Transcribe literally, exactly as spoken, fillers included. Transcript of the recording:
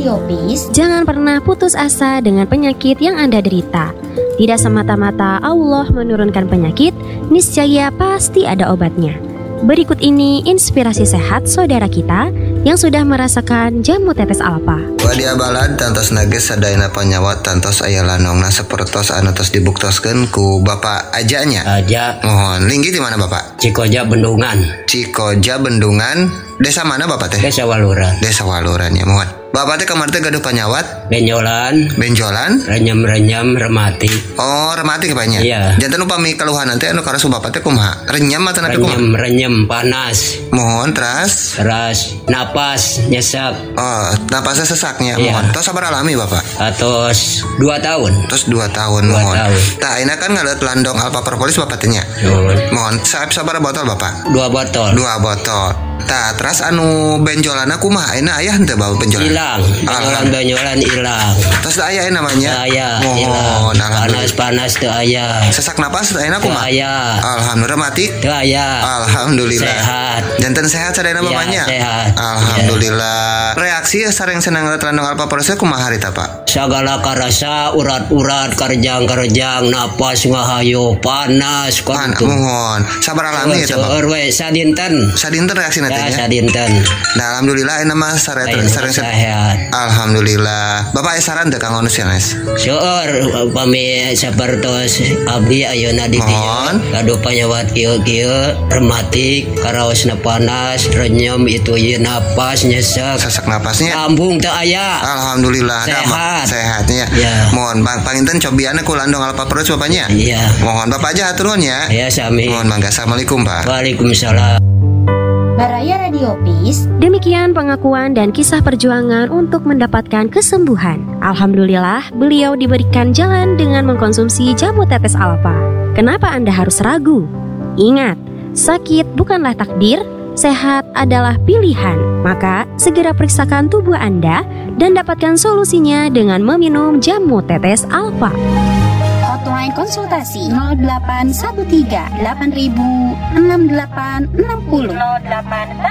Radio Peace, jangan pernah putus asa dengan penyakit yang Anda derita. Tidak semata-mata Allah menurunkan penyakit, niscaya pasti ada obatnya. Berikut ini inspirasi sehat saudara kita yang sudah merasakan jamu tetes alfa. Wadia balad tantos nages sadayana panyawat tantos aya lanongna sapertos anu tos dibuktoskeun ku Bapak Ajanya. Aja. Mohon linggi di mana Bapak? Cikoja Bendungan. Cikoja Bendungan. Desa mana Bapak teh? Desa Waluran. Desa Waluran ya, mohon. Bapak teh kamar teh gaduh panyawat? Benjolan. Benjolan? Renyam-renyam rematik. Oh, rematik banyak. Iya. Janten upami keluhan nanti anu karasu Bapak teh kumaha? Renyam atau napi kumaha? Renyam, renyam panas. Mohon teras. Teras napas nyesek. Oh, napasnya sesaknya. Iya. Mohon. Tos sabar alami Bapak. Atos dua tahun. Terus dua tahun Dua mohon. tahun. Tah ini kan ngalet landong alpa propolis Bapak tanya. Mohon. Mohon saab sabar botol Bapak. Dua botol. Dua botol. Tah terus anu benjolana kumaha ayeuna aya henteu bawa benjolan? Hilang. Benjolan benjolan hilang. Terus aya namanya? Aya. Mohon Panas panas teu aya. Sesak napas ayeuna Teu kumaha? aya. Alhamdulillah mati. Teu aya. Alhamdulillah. Sehat. Janten sehat sadayana Ya, bapaknya? sehat. Alhamdulillah. Reaksi sareng senang ngalet landong alpa propolis kumaha harita Pak? Sagala karasa urat-urat karjang-karjang napas ngahayu panas Pan, kudu. mohon sabar alami ya Pak. Seueur we sadinten. Sadinten reaksi nanti Ya ya. sadinten. Nah, alhamdulillah ini mah sareng Ayeuna sareng sehat. Alhamdulillah. Bapak aya saran teu Kang Onus ya, Nes? Seueur upami sapertos abdi ayeuna di dieu Mohon. gaduh panyawat kieu-kieu rematik karaosna panas renyem itu ieu napas nyesek Sesak napasnya. lambung teu aya. Alhamdulillah. Ada, Sehat. Mak. Sehatnya. Ya. Mohon Bang panginten cobianna ku landong alpa perut bapaknya. Iya. Mohon Bapak aja hatur nuhun ya. Ya sami. Mohon mangga. Assalamualaikum Pak. Waalaikumsalam. Baraya Radio Peace, Demikian pengakuan dan kisah perjuangan untuk mendapatkan kesembuhan. Alhamdulillah, beliau diberikan jalan dengan mengkonsumsi jamu tetes alfa. Kenapa Anda harus ragu? Ingat, sakit bukanlah takdir, sehat adalah pilihan. Maka, segera periksakan tubuh Anda dan dapatkan solusinya dengan meminum jamu tetes alfa. hotline konsultasi nol delapan satu tiga delapan ribu enam delapan enam nol.